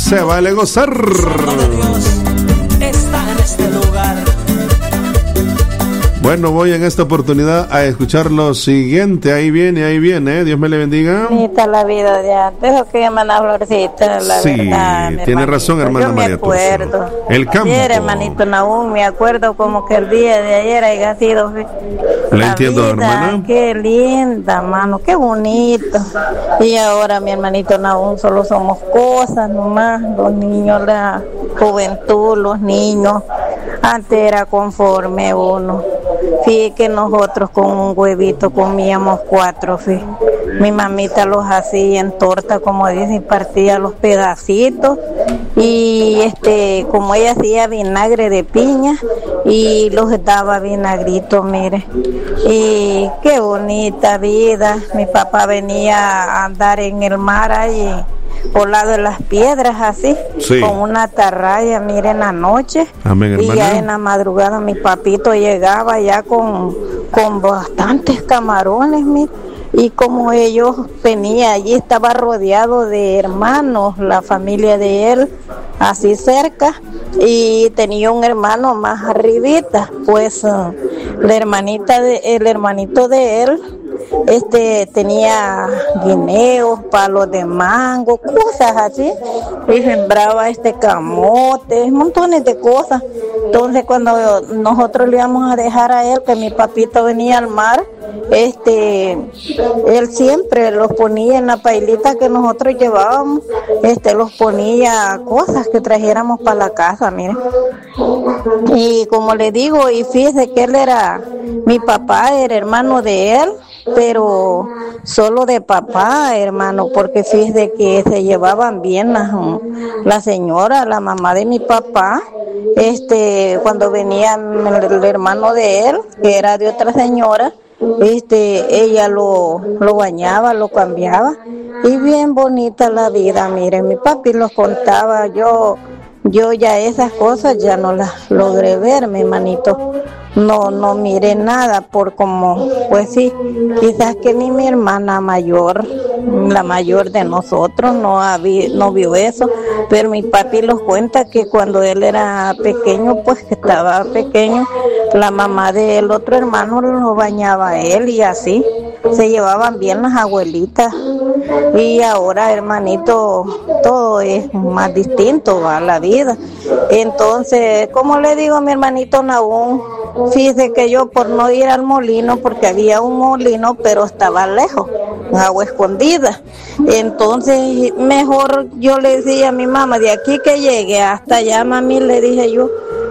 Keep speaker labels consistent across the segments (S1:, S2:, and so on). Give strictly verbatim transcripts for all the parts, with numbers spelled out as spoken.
S1: Se vale gozar.
S2: Está en este lugar.
S1: Bueno, voy en esta oportunidad a escuchar lo siguiente. Ahí viene, ahí viene, ¿eh? Dios me le bendiga.
S3: Bonita la vida de antes, o que llaman a Florcita, la
S1: sí,
S3: verdad.
S1: tiene
S3: hermanito.
S1: razón, hermana
S3: Yo
S1: María.
S3: me acuerdo.
S1: Torso. El campo.
S3: Ayer, hermanito Nahum, me acuerdo como que el día de ayer haya sido.
S1: La
S3: la
S1: entiendo,
S3: vida,
S1: hermana.
S3: Qué linda, mano, qué bonito. Y ahora, mi hermanito Nahum, solo somos cosas nomás. Los niños, la juventud, los niños. Antes era conforme uno. Fíjate que nosotros con un huevito comíamos cuatro, fíjate. Mi mamita los hacía en torta, como dicen, partía los pedacitos y este, como ella hacía vinagre de piña y los daba vinagrito, mire. Y qué bonita vida. Mi papá venía a andar en el mar ahí por lado de las piedras así, sí, con una atarraya, miren, en la noche.
S1: Amén,
S3: y ya en la madrugada mi papito llegaba ya con, con bastantes camarones, miren. Y como ellos venía allí, estaba rodeado de hermanos, la familia de él, así cerca, y tenía un hermano más arribita, pues uh, la hermanita de, el hermanito de él, este tenía guineos, palos de mango, cosas así, y sembraba este camotes, montones de cosas. Entonces cuando nosotros le íbamos a dejar a él, que mi papito venía al mar, este él siempre los ponía en la pailita que nosotros llevábamos, este los ponía cosas que trajéramos para la casa, miren. Y como le digo, y fíjese que él era, mi papá era hermano de él, pero solo de papá, hermano, porque fíjese que se llevaban bien la, la señora, la mamá de mi papá, este, cuando venía el hermano de él, que era de otra señora, este, ella lo, lo bañaba, lo cambiaba, y bien bonita la vida, miren, mi papi los contaba, yo, yo ya esas cosas ya no las logré ver, mi hermanito. No, no miré nada por como, pues sí, quizás que ni mi hermana mayor, la mayor de nosotros, no, había, no vio eso, pero mi papi los cuenta que cuando él era pequeño, pues que estaba pequeño, la mamá del otro hermano lo bañaba a él y así, se llevaban bien las abuelitas. Y ahora, hermanito, todo es más distinto a la vida. Entonces, como le digo a mi hermanito Nahum, fíjese que yo por no ir al molino, porque había un molino, pero estaba lejos, agua escondida. Entonces, mejor yo le decía a mi mamá, de aquí que llegue hasta allá, mami, le dije yo,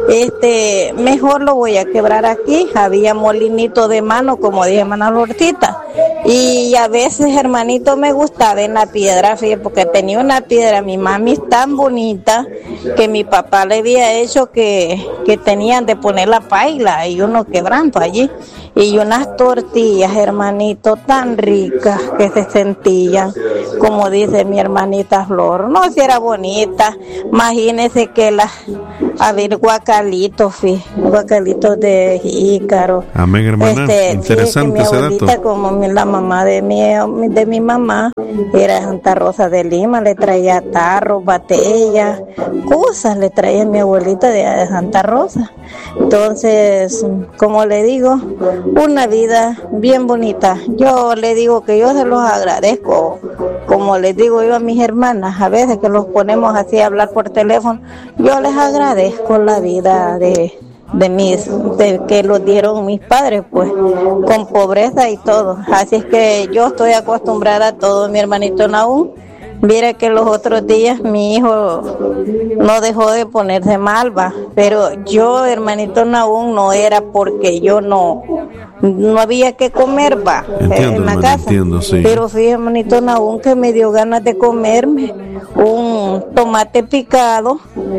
S3: este, mejor lo voy a quebrar aquí. Había molinito de mano, como dije, hermana Lortita. Y a veces, hermanito, me gustaba en la piedra, fíjate, porque tenía una piedra, mi mami es tan bonita, que mi papá le había hecho que, que tenían de poner la paila y uno quebrando allí. Y unas tortillas, hermanito, tan ricas que se sentían, como dice mi hermanita Flor. No, si era bonita, imagínese que las, a ver, guacalitos, fí, guacalitos de jícaro.
S1: Amén, hermana, este, interesante
S3: ese dato. Mi abuelita, como mi, la mamá de mi, de mi mamá, era Santa Rosa de Lima, le traía tarros, batellas, cosas le traía mi abuelita de, de Santa Rosa. Entonces, como le digo, una vida bien bonita. Yo le digo que yo se los agradezco, como les digo yo a mis hermanas, a veces que los ponemos así a hablar por teléfono, yo les agradezco la vida de, de mis, de que los dieron mis padres, pues, con pobreza y todo. Así es que yo estoy acostumbrada a todo, mi hermanito Nahum. Mira que los otros días mi hijo no dejó de ponerse mal, va, pero yo, hermanito Nahum, no era porque yo no no había que comer, va,
S1: entiendo,
S3: en la
S1: hermano,
S3: casa.
S1: Entiendo, sí.
S3: Pero fíjate, hermanito Nahum, que me dio ganas de comerme un tomate picado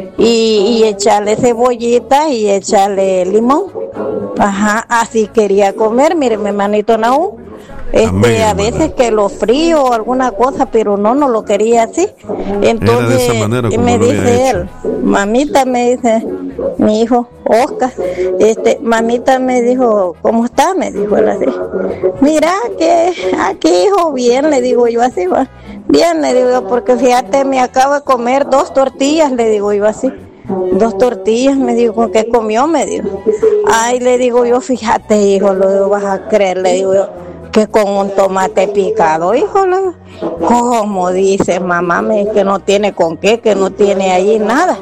S3: y, y echarle cebollita y echarle limón. Ajá, así quería comer, mire, mi hermanito Nahum. Este, Amén, a veces que lo frío o alguna cosa, pero no, no lo quería así. Entonces, de esa manera, me dice él, mamita, me dice mi hijo Oscar, este, mamita me dijo, ¿cómo está? Me dijo él así. Mira que aquí, hijo, bien, le digo yo así, va. Bien, le digo yo, porque fíjate, me acabo de comer dos tortillas, le digo yo así. Dos tortillas, me digo, ¿con qué comió? Me digo. Ay, le digo yo, fíjate, hijo, lo vas a creer, le digo yo, que con un tomate picado, hijo, le digo. ¿Cómo dice mamá? Me que no tiene con qué, que no tiene ahí nada.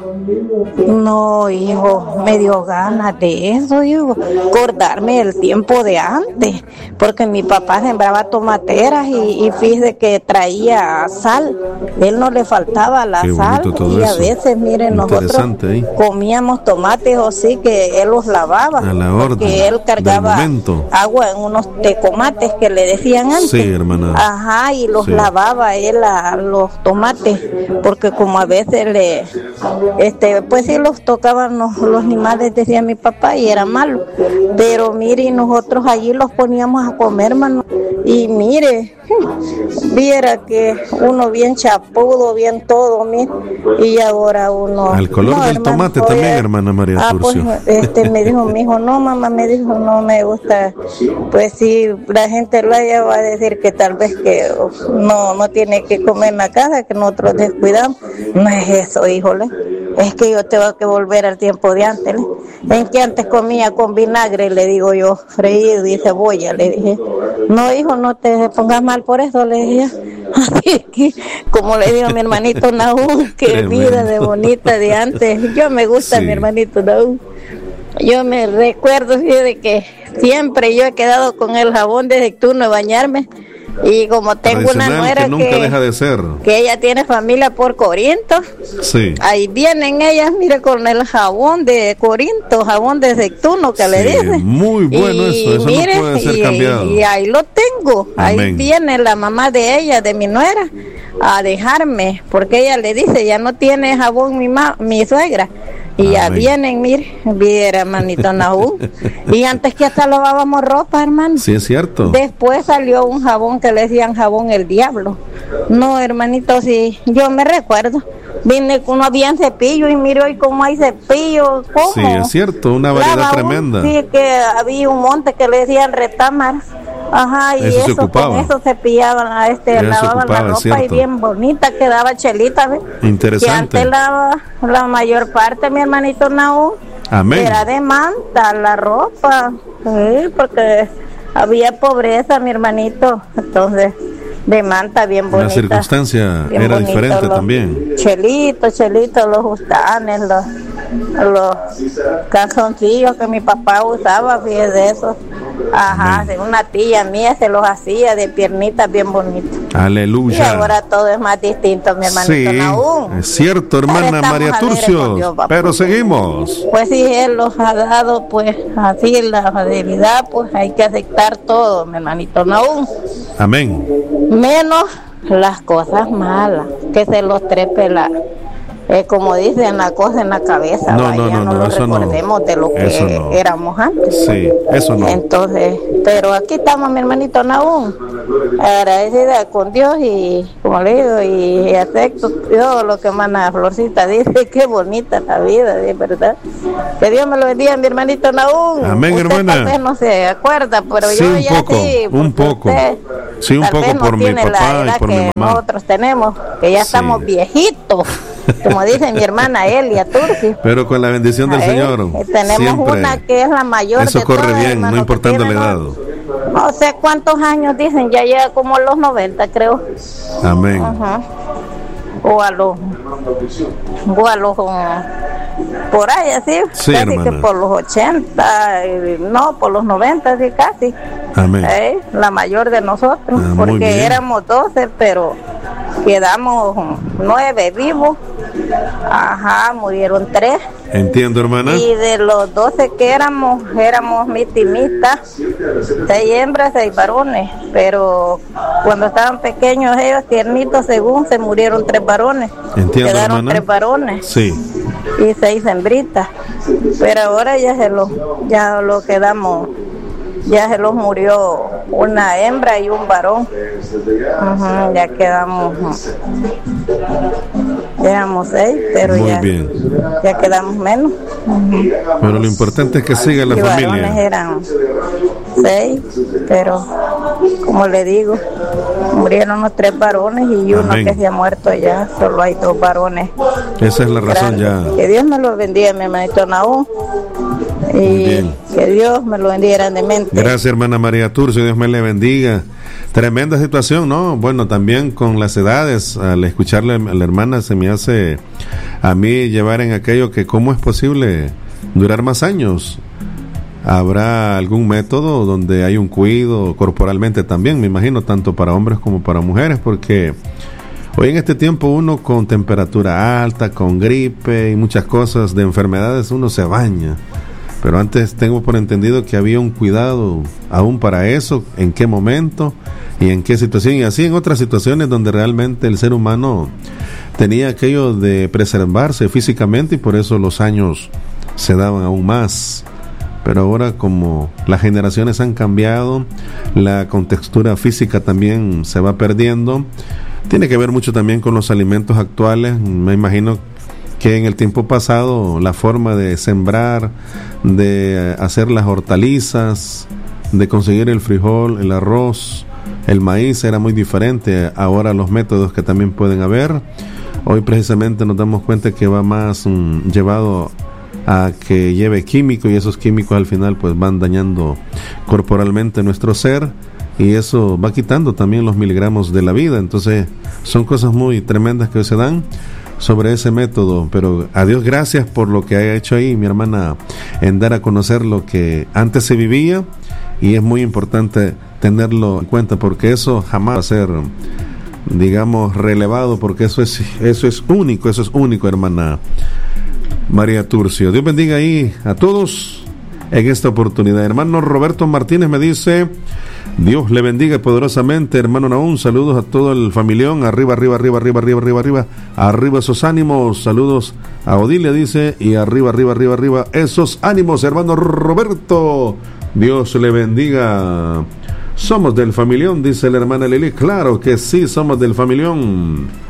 S3: No, hijo, me dio ganas de eso, hijo, acordarme del tiempo de antes, porque mi papá sembraba tomateras y, y fíjese que traía sal, él no le faltaba la sal, y a eso. Veces, miren, nosotros ¿eh? comíamos tomates o sí que él los lavaba, a la orden, porque él cargaba agua en unos tecomates que le decían antes.
S1: Sí, hermana.
S3: Ajá, y los sí. lavaba él a los tomates, porque como a veces le, este, pues sí los tocaban los, los animales, decía mi papá, y era malo, pero mire, nosotros allí los poníamos a comer, hermano, y mire, viera que uno bien chapudo, bien todo, mire, y ahora uno...
S1: Al color no, del hermano, tomate oye, también, hermana María ah, Turcio.
S3: Pues, este, me dijo mi hijo, no, mamá, me dijo, no me gusta, pues sí, la gente lo haya va a decir que tal vez que no, no tiene que comer en la casa, que nosotros descuidamos. No es eso, híjole, es que yo tengo que volver al tiempo de antes, ¿le? En que antes comía con vinagre, le digo yo, freído y cebolla, le dije, no, hijo, no te pongas mal por eso, le dije, así que, como le digo a mi hermanito Nahum, que vida de bonita de antes, yo me gusta sí. mi hermanito Nahum, yo me recuerdo, fíjate que siempre yo he quedado con el jabón de Neptuno de bañarme, y como tengo una nuera que, nunca que, deja de ser. que ella tiene familia por Corinto, sí. ahí vienen ellas, mire, con el jabón de Corinto, jabón de Neptuno que sí, le dicen. Muy bueno y, eso, eso mire, no puede ser y, cambiado. Y ahí lo tengo, Amén. Ahí viene la mamá de ella, de mi nuera, a dejarme, porque ella le dice, ya no tiene jabón mi, ma, mi suegra. Y ya Amén. Vienen, mire, viera, hermanito Nahum. Y antes que hasta lavábamos ropa, hermano.
S1: Sí, es cierto.
S3: Después salió un jabón que le decían jabón el diablo. No, hermanito, sí, yo me recuerdo. Vine con no había cepillo y mire hoy cómo hay cepillo. ¿Cómo?
S1: Sí, es cierto, una variedad Lavaba, tremenda.
S3: Sí, que había un monte que le decían retámaras. Ajá, y eso, eso con eso cepillaban, a este, eso lavaban ocupaba, la ropa y bien bonita quedaba Chelita, ¿ves?
S1: Interesante.
S3: Que antes la, la mayor parte, mi hermanito Nahum, Amén. Era de manta la ropa, sí, porque había pobreza, mi hermanito, entonces de manta bien bonita.
S1: La circunstancia era diferente también.
S3: Chelitos, chelitos, los justanes, los, los calzoncillos que mi papá usaba, fíjese eso. Ajá, Amén. Una tía mía se los hacía de piernitas bien bonitas.
S1: Aleluya.
S3: Y ahora todo es más distinto, mi hermanito
S1: sí,
S3: Nahum.
S1: Es cierto, hermana María Turcio. Pero seguimos.
S3: Pues si Él los ha dado, pues así la fidelidad, pues hay que aceptar todo, mi hermanito Nahum.
S1: Amén.
S3: Menos las cosas malas, que se los trepe la... Eh, como dicen, la cosa en la cabeza,
S1: no,
S3: vaya,
S1: no, no,
S3: no,
S1: no,
S3: nos
S1: eso
S3: recordemos
S1: no,
S3: de lo que no. éramos antes.
S1: Sí, eso no.
S3: Entonces, pero aquí estamos, mi hermanito Nahum, agradecida con Dios y, como le digo, y, y acepto todo lo que mana Florcita dice, qué bonita la vida, de verdad. Que Dios me lo bendiga, mi hermanito Nahum.
S1: Amén,
S3: usted
S1: hermana.
S3: Tal vez no se acuerda, pero
S1: sí,
S3: yo
S1: un
S3: ya
S1: poco,
S3: sí.
S1: Un poco,
S3: usted,
S1: sí, un poco
S3: no
S1: por mi papá y por mi mamá.
S3: Nosotros tenemos, que ya sí. estamos viejitos. Como dice mi hermana Elia Turci.
S1: Pero con la bendición del Señor.
S3: Tenemos siempre una que es la mayor
S1: eso
S3: de
S1: corre
S3: todas,
S1: bien,
S3: hermano,
S1: no importando la edad.
S3: No, no sé cuántos años dicen, ya llega como a los noventa, creo.
S1: Amén.
S3: Uh-huh. O a los, o a los, por ahí así,
S1: sí,
S3: casi
S1: hermana.
S3: que por los ochenta, no, por los noventa, sí, casi.
S1: Amén.
S3: ¿Eh? La mayor de nosotros, ah, porque éramos doce, pero quedamos nueve vivos. Ajá, murieron tres.
S1: Entiendo, hermana.
S3: Y de los doce que éramos, éramos mitimistas, seis hembras, seis varones. Pero cuando estaban pequeños ellos, tiernitos, según, se murieron tres varones.
S1: Entiendo,
S3: quedaron
S1: hermana.
S3: tres varones.
S1: Sí.
S3: Y seis hembritas. Pero ahora ya se lo, ya lo quedamos. Ya se los murió una hembra y un varón. Uh-huh, ya quedamos, quedamos seis, pero
S1: Muy
S3: ya,
S1: bien.
S3: ya quedamos menos. Uh-huh.
S1: Pero lo importante es que siga la
S3: y
S1: familia.
S3: Varones eran seis, pero como le digo, murieron los tres varones y uno Amén. Que se ha muerto ya, solo hay dos varones.
S1: Esa es la razón ya.
S3: Que Dios me lo bendiga, mi hermanito Naúm, y que Dios me lo bendiga grandemente.
S1: Gracias, hermana María Turcio, Dios me le bendiga. Tremenda situación, ¿no? Bueno, también con las edades, al escucharle a la hermana se me hace a mí llevar en aquello que cómo es posible durar más años. ¿Habrá algún método donde hay un cuidado corporalmente también, me imagino, tanto para hombres como para mujeres? Porque hoy en este tiempo uno con temperatura alta, con gripe y muchas cosas de enfermedades, uno se baña. Pero antes tengo por entendido que había un cuidado aún para eso, en qué momento y en qué situación, y así en otras situaciones donde realmente el ser humano tenía aquello de preservarse físicamente y por eso los años se daban aún más. Pero ahora, como las generaciones han cambiado, la contextura física también se va perdiendo. Tiene que ver mucho también con los alimentos actuales. Me imagino que en el tiempo pasado la forma de sembrar, de hacer las hortalizas, de conseguir el frijol, el arroz, el maíz era muy diferente. Ahora los métodos que también pueden haber, hoy precisamente nos damos cuenta que va más um, llevado a que lleve químico, y esos químicos al final pues van dañando corporalmente nuestro ser, y eso va quitando también los miligramos de la vida. Entonces son cosas muy tremendas que se dan sobre ese método, pero a Dios gracias por lo que ha hecho ahí mi hermana en dar a conocer lo que antes se vivía, y es muy importante tenerlo en cuenta porque eso jamás va a ser, digamos, relevado, porque eso es, eso es único, eso es único, hermana María Turcio. Dios bendiga ahí a todos en esta oportunidad. Hermano Roberto Martínez me dice: Dios le bendiga poderosamente, hermano Naúm. Saludos a todo el familión. Arriba, arriba, arriba, arriba, arriba, arriba, arriba. Arriba esos ánimos. Saludos a Odilia, dice. Y arriba, arriba, arriba, arriba esos ánimos, hermano Roberto. Dios le bendiga. Somos del familión, dice la hermana Lili. Claro que sí, somos del familión.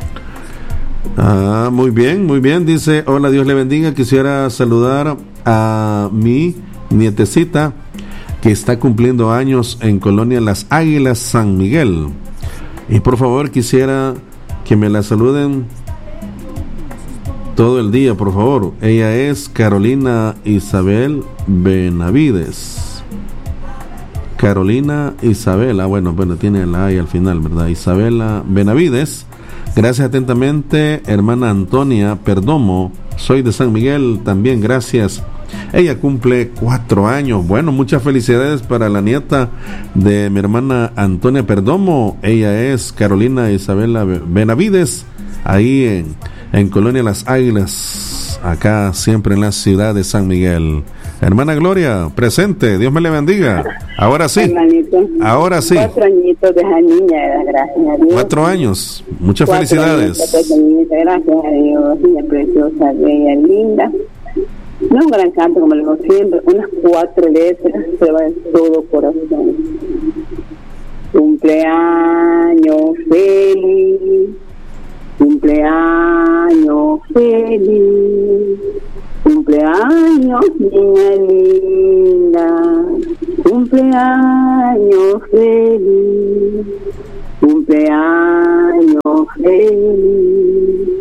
S1: Ah, muy bien, muy bien. Dice: hola, Dios le bendiga. Quisiera saludar a mi nietecita que está cumpliendo años en Colonia Las Águilas, San Miguel. Y por favor quisiera que me la saluden todo el día, por favor. Ella es Carolina Isabel Benavides. Carolina Isabel, ah, bueno, bueno, tiene la A al final, ¿verdad? Isabela Benavides. Gracias atentamente, hermana Antonia Perdomo. Soy de San Miguel, también gracias. Ella cumple cuatro años. Bueno, muchas felicidades para la nieta de mi hermana Antonia Perdomo. Ella es Carolina Isabela Benavides, ahí en, en Colonia Las Águilas, acá siempre en la ciudad de San Miguel. Hermana Gloria, presente, Dios me le bendiga. Ahora sí, hermanito, ahora sí.
S2: Cuatro añitos de esa niña, gracias a Dios.
S1: Cuatro años, muchas cuatro felicidades.
S2: Añitos, gracias a Dios, niña preciosa, bella, linda. No un gran canto, como le digo siempre, unas cuatro letras, se va en todo corazón. Cumpleaños feliz, cumpleaños feliz, cumpleaños niña linda, cumpleaños feliz, cumpleaños feliz.